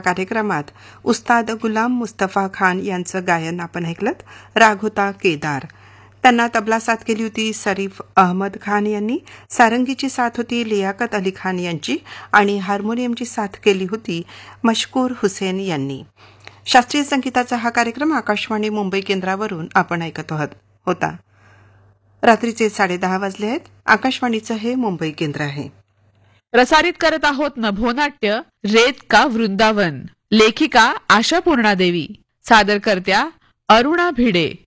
कार्यक्रमात उस्ताद गुलाम मुस्तफा खान यांचं गायन आपण ऐकलं. राग होता केदार. त्यांना तबला साथ केली होती शरीफ अहमद खान यांनी. सारंगीची साथ होती लियाकत अली खान यांची आणि हार्मोनियमची साथ केली होती मशकूर हुसेन यांनी. शास्त्रीय संगीताचा हा कार्यक्रम आकाशवाणी मुंबई केंद्रावरून आपण ऐकत होता. रात्रीचे 10:30 वाजले आहेत. आकाशवाणीचं हे मुंबई केंद्र आहे. प्रसारित करत आहोत नभोनाट्य रेत का वृंदावन. लेखिका आशापूर्णा देवी, सादर करत्या अरुणा भिडे.